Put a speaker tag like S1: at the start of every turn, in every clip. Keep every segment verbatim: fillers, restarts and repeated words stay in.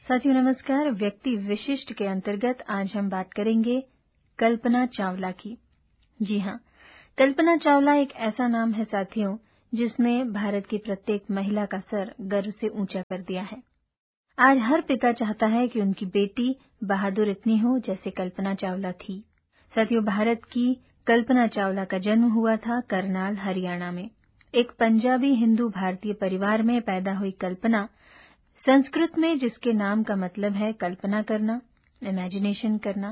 S1: साथियों नमस्कार। व्यक्ति विशिष्ट के अंतर्गत आज हम बात करेंगे कल्पना चावला की। जी हाँ, कल्पना चावला एक ऐसा नाम है साथियों जिसने भारत की प्रत्येक महिला का सर गर्व से ऊंचा कर दिया है। आज हर पिता चाहता है कि उनकी बेटी बहादुर इतनी हो जैसे कल्पना चावला थी। साथियों, भारत की कल्पना चावला का जन्म हुआ था करनाल, हरियाणा में। एक पंजाबी हिंदू भारतीय परिवार में पैदा हुई कल्पना, संस्कृत में जिसके नाम का मतलब है कल्पना करना, इमेजिनेशन करना।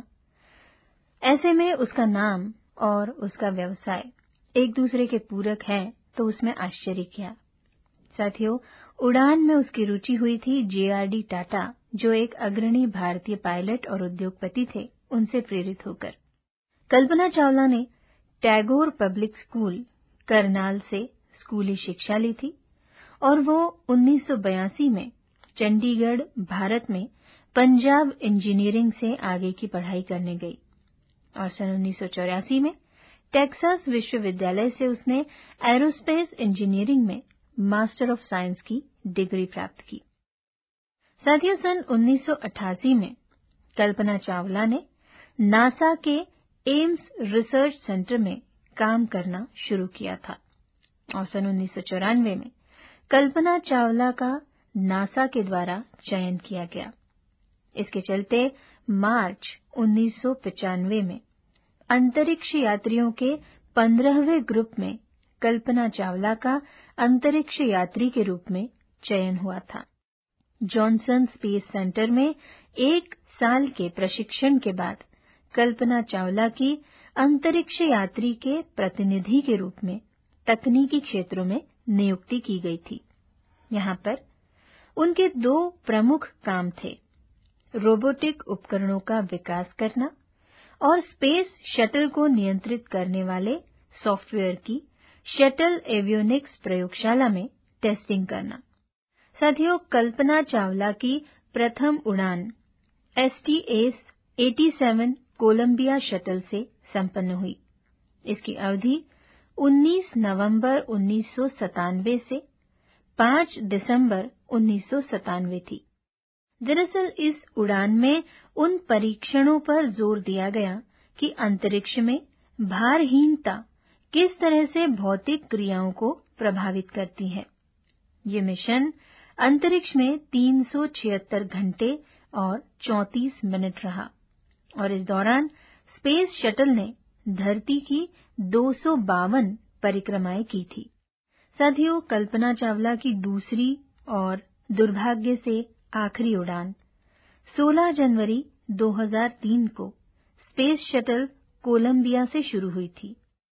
S1: ऐसे में उसका नाम और उसका व्यवसाय एक दूसरे के पूरक है, तो उसमें आश्चर्य क्या। साथियों, उड़ान में उसकी रुचि हुई थी जे आर डी टाटा, जो एक अग्रणी भारतीय पायलट और उद्योगपति थे, उनसे प्रेरित होकर। कल्पना चावला ने टैगोर पब्लिक स्कूल करनाल से स्कूली शिक्षा ली थी और वो उन्नीस सौ बयासी में चंडीगढ़, भारत में पंजाब इंजीनियरिंग से आगे की पढ़ाई करने गई और सन उन्नीस सौ चौरासी में टेक्सास विश्वविद्यालय से उसने एरोस्पेस इंजीनियरिंग में मास्टर ऑफ साइंस की डिग्री प्राप्त की। साथियों, सन उन्नीस सौ अट्ठासी में कल्पना चावला ने नासा के एम्स रिसर्च सेंटर में काम करना शुरू किया था और सन उन्नीस सौ चौरानवे में कल्पना चावला का नासा के द्वारा चयन किया गया। इसके चलते मार्च उन्नीस सौ पचानवे में अंतरिक्ष यात्रियों के पंद्रहवें ग्रुप में कल्पना चावला का अंतरिक्ष यात्री के रूप में चयन हुआ था। जॉनसन स्पेस सेंटर में एक साल के प्रशिक्षण के बाद कल्पना चावला की अंतरिक्ष यात्री के प्रतिनिधि के रूप में तकनीकी क्षेत्रों में नियुक्ति की गई थी। यहाँ पर उनके दो प्रमुख काम थे, रोबोटिक उपकरणों का विकास करना और स्पेस शटल को नियंत्रित करने वाले सॉफ्टवेयर की शटल एवियोनिक्स प्रयोगशाला में टेस्टिंग करना। साथियों, कल्पना चावला की प्रथम उड़ान एस टी एस सत्तासी कोलंबिया शटल से संपन्न हुई। इसकी अवधि उन्नीस नवंबर उन्नीस सौ सतानवे से पाँच दिसंबर उन्नीस सौ सतानवे थी। दरअसल इस उड़ान में उन परीक्षणों पर जोर दिया गया कि अंतरिक्ष में भारहीनता किस तरह से भौतिक क्रियाओं को प्रभावित करती है। ये मिशन अंतरिक्ष में तीन सौ छिहत्तर घंटे और चौंतीस मिनट रहा और इस दौरान स्पेस शटल ने धरती की दो सौ बावन परिक्रमाएं की थी। साथियों, कल्पना चावला की दूसरी और दुर्भाग्य से आखिरी उड़ान सोलह जनवरी दो हज़ार तीन को स्पेस शटल कोलंबिया से शुरू हुई थी।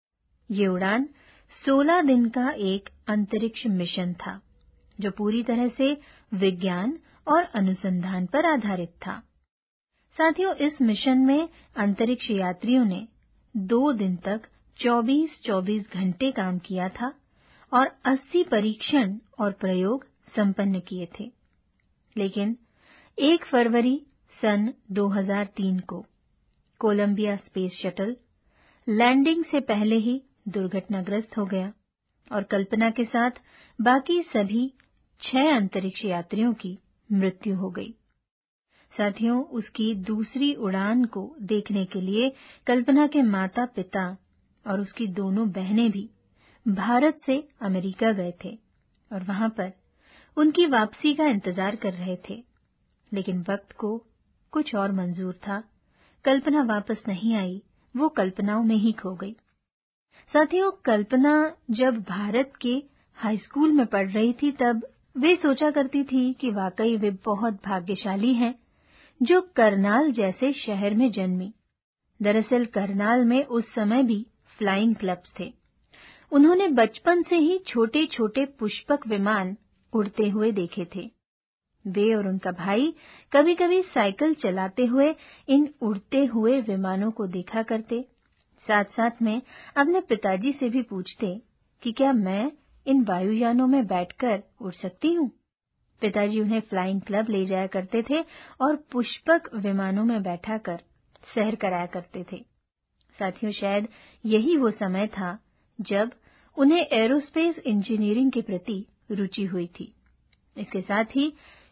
S1: ये उड़ान सोलह दिन का एक अंतरिक्ष मिशन था, जो पूरी तरह से विज्ञान और अनुसंधान पर आधारित था। साथियों, इस मिशन में अंतरिक्ष यात्रियों ने दो दिन तक चौबीस चौबीस घंटे काम किया था और अस्सी परीक्षण और प्रयोग संपन्न किए थे। लेकिन एक फरवरी सन दो हज़ार तीन को कोलंबिया स्पेस शटल लैंडिंग से पहले ही दुर्घटनाग्रस्त हो गया और कल्पना के साथ बाकी सभी छह अंतरिक्ष यात्रियों की मृत्यु हो गई। साथियों, उसकी दूसरी उड़ान को देखने के लिए कल्पना के माता पिता और उसकी दोनों बहनें भी भारत से अमेरिका गए थे और वहां पर उनकी वापसी का इंतजार कर रहे थे। लेकिन वक्त को कुछ और मंजूर था। कल्पना वापस नहीं आई, वो कल्पनाओं में ही खो गई। साथियों, कल्पना जब भारत के हाई स्कूल में पढ़ रही थी तब वे सोचा करती थी कि वाकई वे बहुत भाग्यशाली हैं जो करनाल जैसे शहर में जन्मी। दरअसल करनाल में उस समय भी फ्लाइंग क्लब्स थे। उन्होंने बचपन से ही छोटे छोटे पुष्पक विमान उड़ते हुए देखे थे। वे और उनका भाई कभी-कभी साइकिल चलाते हुए इन उड़ते हुए विमानों को देखा करते। साथ-साथ में अपने पिताजी से भी पूछते कि क्या मैं इन वायुयानों में बैठकर उड़ सकती हूँ। पिताजी उन्हें फ्लाइंग क्लब ले जाया करते थे और पुष्पक विमानों में बैठाकर सैर कराया करते थे। साथियों, शायद यही वो समय था जब उन्हें एरोस्पेस इंजीनियरिंग के प्रति रुचि हुई थी। इसके साथ ही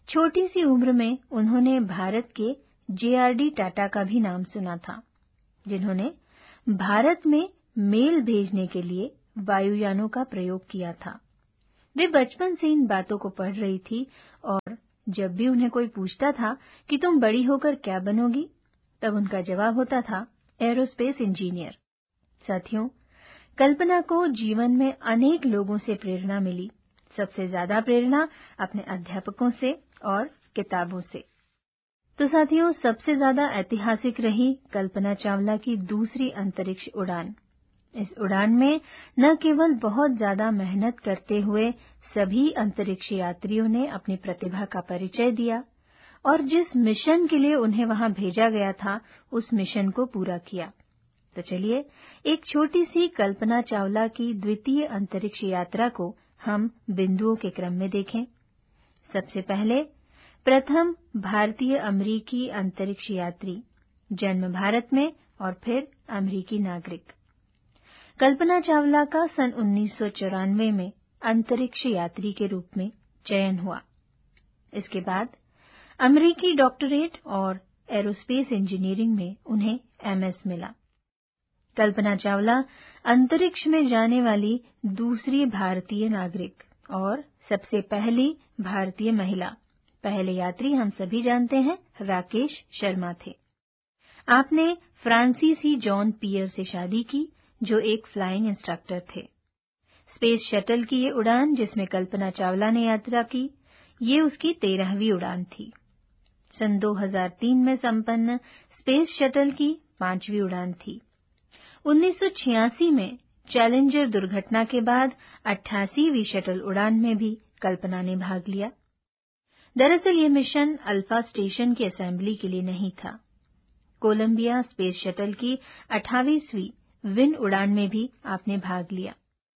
S1: छोटी सी उम्र में उन्होंने भारत के जे आर डी टाटा का भी नाम सुना था, जिन्होंने भारत में मेल भेजने के लिए वायुयानों का प्रयोग किया था। वे बचपन से इन बातों को पढ़ रही थी और जब भी उन्हें कोई पूछता था कि तुम बड़ी होकर क्या बनोगी, तब उनका जवाब होता था एरोस्पेस इंजीनियर। साथियों, कल्पना को जीवन में अनेक लोगों से प्रेरणा मिली। सबसे ज्यादा प्रेरणा अपने अध्यापकों से और किताबों से। तो साथियों, सबसे ज्यादा ऐतिहासिक रही कल्पना चावला की दूसरी अंतरिक्ष उड़ान। इस उड़ान में न केवल बहुत ज्यादा मेहनत करते हुए सभी अंतरिक्ष यात्रियों ने अपनी प्रतिभा का परिचय दिया और जिस मिशन के लिए उन्हें वहां भेजा गया था, उस मिशन को पूरा किया। तो चलिए एक छोटी सी कल्पना चावला की द्वितीय अंतरिक्ष यात्रा को हम बिंदुओं के क्रम में देखें। सबसे पहले प्रथम भारतीय अमेरिकी अंतरिक्ष यात्री, जन्म भारत में और फिर अमेरिकी नागरिक। कल्पना चावला का सन उन्नीस सौ चौरानवे में अंतरिक्ष यात्री के रूप में चयन हुआ। इसके बाद अमेरिकी डॉक्टरेट और एरोस्पेस इंजीनियरिंग में उन्हें एम एस मिला। कल्पना चावला अंतरिक्ष में जाने वाली दूसरी भारतीय नागरिक और सबसे पहली भारतीय महिला। पहले यात्री हम सभी जानते हैं राकेश शर्मा थे। आपने फ्रांसीसी जॉन पियर से शादी की, जो एक फ्लाइंग इंस्ट्रक्टर थे। स्पेस शटल की ये उड़ान जिसमें कल्पना चावला ने यात्रा की, ये उसकी तेरहवीं उड़ान थी। सन दो हज़ार तीन में संपन्न स्पेस शटल की पांचवी उड़ान थी। उन्नीस सौ छियासी में चैलेंजर दुर्घटना के बाद अट्ठासीवीं शटल उड़ान में भी कल्पना ने भाग लिया। दरअसल ये मिशन अल्फा स्टेशन की असेंबली के लिए नहीं था। कोलंबिया स्पेस शटल की अट्ठाईसवीं विन उड़ान में भी आपने भाग लिया।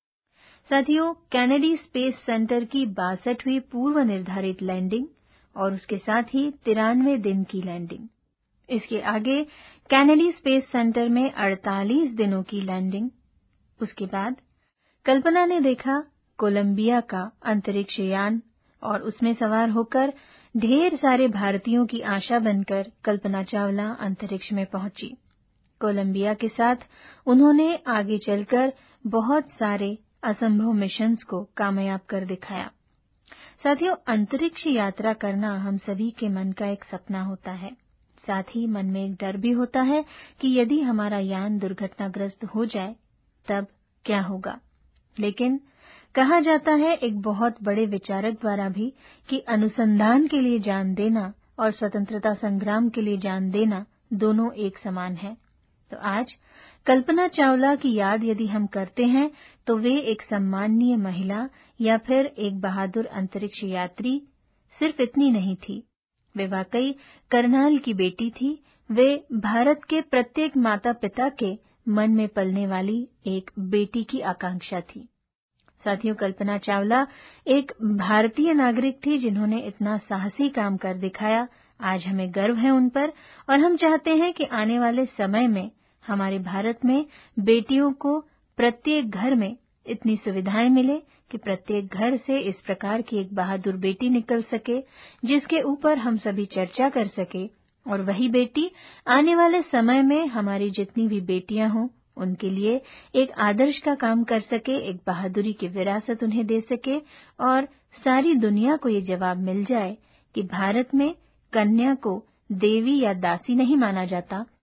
S1: साथियों, कैनेडी स्पेस सेंटर की बासठवीं पूर्व निर्धारित लैंडिंग और उसके साथ ही तिरानवे दिन की लैंडिंग। इसके आगे कैनेडी स्पेस सेंटर में अड़तालीस दिनों की लैंडिंग। उसके बाद कल्पना ने देखा कोलंबिया का अंतरिक्ष यान और उसमें सवार होकर ढेर सारे भारतीयों की आशा बनकर कल्पना चावला अंतरिक्ष में पहुंची। कोलंबिया के साथ उन्होंने आगे चलकर बहुत सारे असंभव मिशंस को कामयाब कर दिखाया। साथियों, अंतरिक्ष यात्रा करना हम सभी के मन का एक सपना होता है। साथ ही मन में एक डर भी होता है कि यदि हमारा यान दुर्घटनाग्रस्त हो जाए तब क्या होगा। लेकिन कहा जाता है एक बहुत बड़े विचारक द्वारा भी कि अनुसंधान के लिए जान देना और स्वतंत्रता संग्राम के लिए जान देना दोनों एक समान है। तो आज कल्पना चावला की याद यदि हम करते हैं तो वे एक सम्माननीय महिला या फिर एक बहादुर अंतरिक्ष यात्री सिर्फ इतनी नहीं थी, वे वाकई करनाल की बेटी थी। वे भारत के प्रत्येक माता पिता के मन में पलने वाली एक बेटी की आकांक्षा थी। साथियों, कल्पना चावला एक भारतीय नागरिक थी जिन्होंने इतना साहसी काम कर दिखाया। आज हमें गर्व है उन पर और हम चाहते हैं कि आने वाले समय में हमारे भारत में बेटियों को प्रत्येक घर में इतनी सुविधाएं मिले कि प्रत्येक घर से इस प्रकार की एक बहादुर बेटी निकल सके जिसके ऊपर हम सभी चर्चा कर सके, और वही बेटी आने वाले समय में हमारी जितनी भी बेटियां हों उनके लिए एक आदर्श का काम कर सके, एक बहादुरी की विरासत उन्हें दे सके और सारी दुनिया को ये जवाब मिल जाए कि भारत में कन्या को देवी या दासी नहीं माना जाता